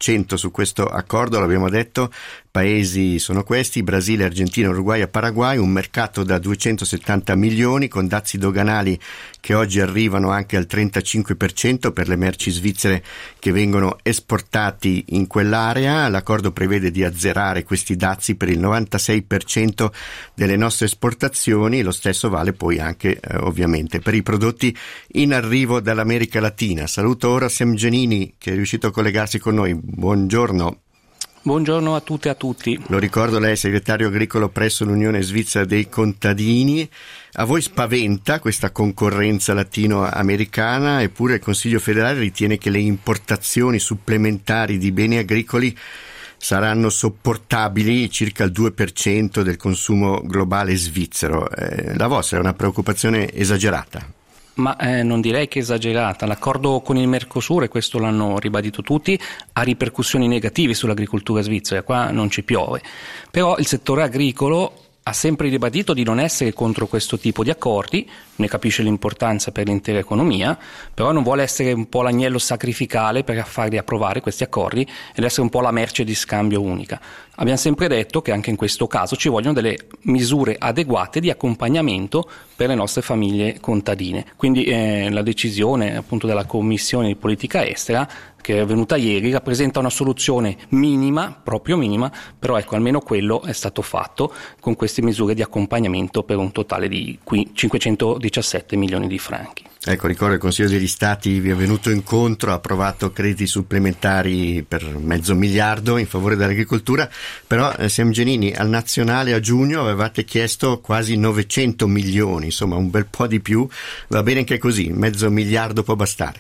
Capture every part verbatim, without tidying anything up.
cento su questo accordo, l'abbiamo detto. Paesi sono questi: Brasile, Argentina, Uruguay e Paraguay, un mercato da duecentosettanta milioni con dazi doganali che oggi arrivano anche al trentacinque per cento per le merci svizzere che vengono esportati in quell'area. L'accordo prevede di azzerare questi dazi per il novantasei per cento delle nostre esportazioni, lo stesso vale poi anche eh, ovviamente per i prodotti in arrivo dall'America Latina. Saluto ora Sam Giannini che è riuscito a collegarsi con noi. Buongiorno. Buongiorno a tutte e a tutti. Lo ricordo, lei è segretario agricolo presso l'Unione Svizzera dei Contadini. A voi spaventa questa concorrenza latinoamericana, eppure il Consiglio federale ritiene che le importazioni supplementari di beni agricoli saranno sopportabili, circa il due per cento del consumo globale svizzero. Eh, la vostra è una preoccupazione esagerata? Ma eh, non direi che esagerata. L'accordo con il Mercosur, e questo l'hanno ribadito tutti, ha ripercussioni negative sull'agricoltura svizzera. Qua non ci piove. Però il settore agricolo ha sempre ribadito di non essere contro questo tipo di accordi, ne capisce l'importanza per l'intera economia, però non vuole essere un po' l'agnello sacrificale per farli approvare questi accordi ed essere un po' la merce di scambio unica. Abbiamo sempre detto che anche in questo caso ci vogliono delle misure adeguate di accompagnamento per le nostre famiglie contadine. Quindi eh, la decisione appunto della Commissione di Politica Estera che è venuta ieri rappresenta una soluzione minima, proprio minima, però ecco almeno quello è stato fatto con queste misure di accompagnamento per un totale di cinquecentodiciassette milioni di franchi. Ecco, ricordo il Consiglio degli Stati vi è venuto incontro, ha approvato crediti supplementari per mezzo miliardo in favore dell'agricoltura, però eh, Sam Giannini, al nazionale a giugno avevate chiesto quasi novecento milioni, insomma un bel po' di più. Va bene anche così, mezzo miliardo può bastare.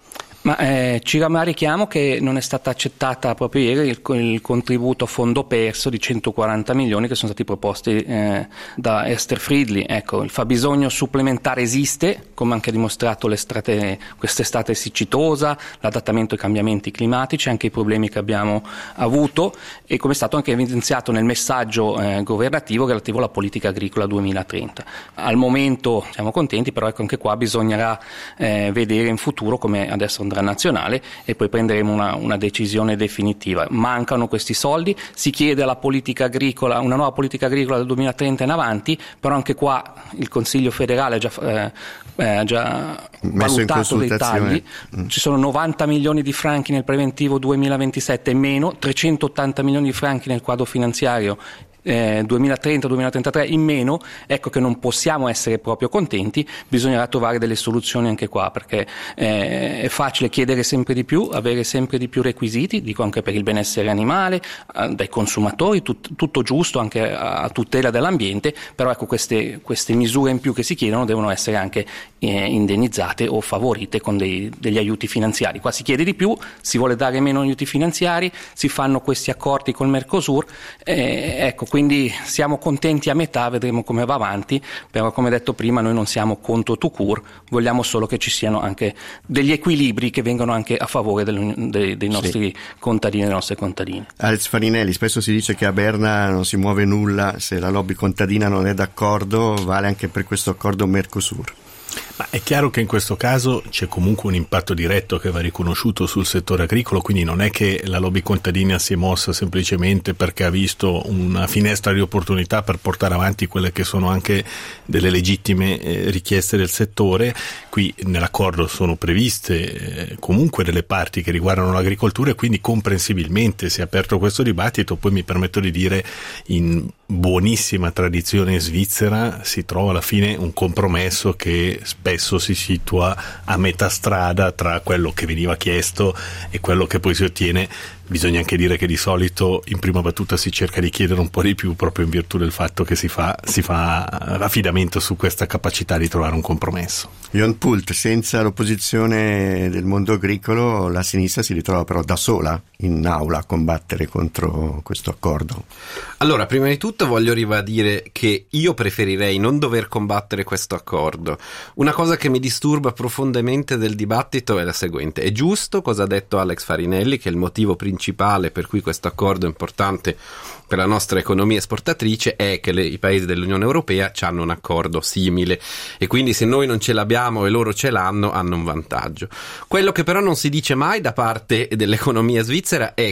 Ma eh, ci rammarichiamo che non è stata accettata proprio ieri il, il contributo a fondo perso di centoquaranta milioni che sono stati proposti eh, da Esther Friedli. Ecco, il fabbisogno supplementare esiste, come anche dimostrato l'estate, quest'estate siccitosa, l'adattamento ai cambiamenti climatici, anche i problemi che abbiamo avuto e come è stato anche evidenziato nel messaggio eh, governativo relativo alla politica agricola duemilatrenta. Al momento siamo contenti, però ecco anche qua bisognerà eh, vedere in futuro come adesso andrà nazionale e poi prenderemo una, una decisione definitiva. Mancano questi soldi, si chiede alla politica agricola una nuova politica agricola dal duemilatrenta in avanti, però anche qua il Consiglio federale ha già, eh, eh, già valutato dei tagli. Mm. Ci sono novanta milioni di franchi nel preventivo duemilaventisette meno, trecentottanta milioni di franchi nel quadro finanziario Eh, duemilatrenta duemilatrentatré in meno. Ecco che non possiamo essere proprio contenti, bisognerà trovare delle soluzioni anche qua, perché eh, è facile chiedere sempre di più, avere sempre di più requisiti, dico anche per il benessere animale, eh, dai consumatori, tut, tutto giusto anche a, a tutela dell'ambiente, però ecco queste, queste misure in più che si chiedono devono essere anche eh, indennizzate o favorite con dei, degli aiuti finanziari. Qua si chiede di più, si vuole dare meno aiuti finanziari, si fanno questi accordi col Mercosur, eh, ecco quindi siamo contenti a metà, vedremo come va avanti, però come detto prima noi non siamo contro tout court, vogliamo solo che ci siano anche degli equilibri che vengano anche a favore del, dei, dei nostri sì. contadini e delle nostre contadine. Alex Farinelli, spesso si dice che a Berna non si muove nulla se la lobby contadina non è d'accordo, vale anche per questo accordo Mercosur. Ma è chiaro che in questo caso c'è comunque un impatto diretto che va riconosciuto sul settore agricolo, quindi non è che la lobby contadina si è mossa semplicemente perché ha visto una finestra di opportunità per portare avanti quelle che sono anche delle legittime eh, richieste del settore. Qui nell'accordo sono previste eh, comunque delle parti che riguardano l'agricoltura e quindi comprensibilmente si è aperto questo dibattito. Poi mi permetto di dire, in buonissima tradizione svizzera si trova alla fine un compromesso che spesso si situa a metà strada tra quello che veniva chiesto e quello che poi si ottiene. Bisogna anche dire che di solito in prima battuta si cerca di chiedere un po' di più proprio in virtù del fatto che si fa, si fa affidamento su questa capacità di trovare un compromesso. Jon Pult, senza l'opposizione del mondo agricolo la sinistra si ritrova però da sola in aula a combattere contro questo accordo. Allora, prima di tutto voglio ribadire che io preferirei non dover combattere questo accordo. Una cosa che mi disturba profondamente del dibattito è la seguente: è giusto cosa ha detto Alex Farinelli, che il motivo principale per cui questo accordo è importante per la nostra economia esportatrice è che le, i paesi dell'Unione Europea hanno un accordo simile e quindi se noi non ce l'abbiamo e loro ce l'hanno hanno un vantaggio. Quello che però non si dice mai da parte dell'economia svizzera è